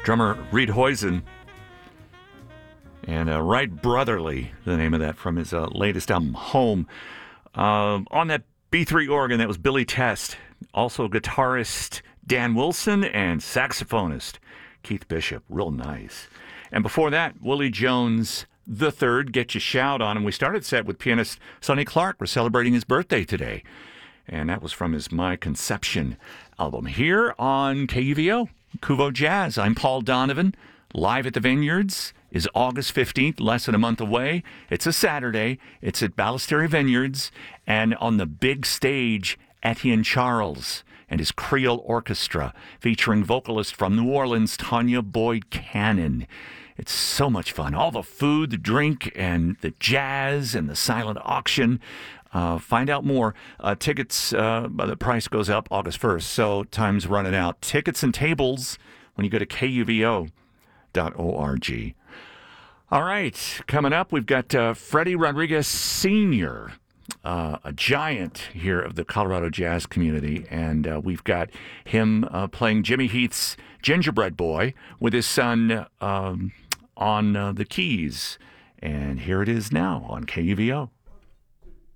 Drummer Reed Hoysen. And Right Brotherly, the name of that from his latest album, Home. On that B3 organ, that was Billy Test. Also guitarist Dan Wilson and saxophonist Keith Bishop. Real nice. And before that, Willie Jones the Third, Get Your Shout On. And we started set with pianist Sonny Clark. We're celebrating his birthday today. And that was from his My Conception album. Here on KUVO, Kuvo Jazz. I'm Paul Donovan. Live at the Vineyards is August 15th, less than a month away. It's a Saturday. It's at Ballesteri Vineyards. And on the big stage, Etienne Charles and his Creole Orchestra, featuring vocalist from New Orleans, Tanya Boyd Cannon. It's so much fun. All the food, the drink, and the jazz, and the silent auction. Find out more. Tickets, the price goes up August 1st, so time's running out. Tickets and tables when you go to KUVO.org. All right, coming up, we've got Freddie Rodriguez Sr., a giant here of the Colorado jazz community, and we've got him playing Jimmy Heath's Gingerbread Boy with his son on the keys. And here it is now on KUVO.